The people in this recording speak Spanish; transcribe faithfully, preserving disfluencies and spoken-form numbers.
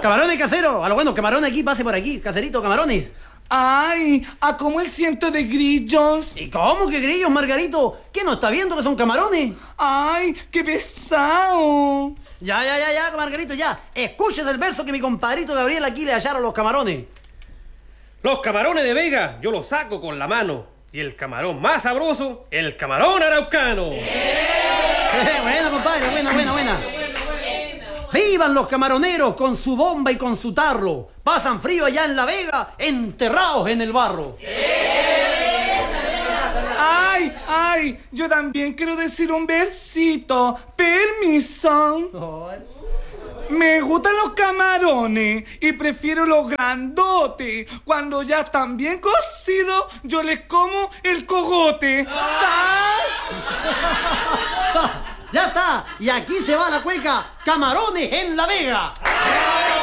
Camarones caseros. A lo bueno, camarones aquí, pase por aquí. Caserito, camarones. Ay, ¿a cómo el ciento de grillos? ¿Y cómo que grillos, Margarito? ¿Qué no está viendo que son camarones? Ay, qué pesado. Ya, ya, ya, ya, Margarito, ya. Escuches el verso que mi compadrito Gabriel aquí le hallaron los camarones. Los camarones de Vega yo los saco con la mano. Y el camarón más sabroso, el camarón araucano. Eh, buena, compadre, buena, buena, buena. ¡Vivan los camaroneros con su bomba y con su tarro! Pasan frío allá en La Vega, enterrados en el barro. Ay, ay, yo también quiero decir un versito. Permiso. Me gustan los camarones y prefiero los grandotes. Cuando ya están bien cocidos, yo les como el cogote. ¿Sabes? ¡Ya está! Y aquí se va la cueca. ¡Camarones en La Vega!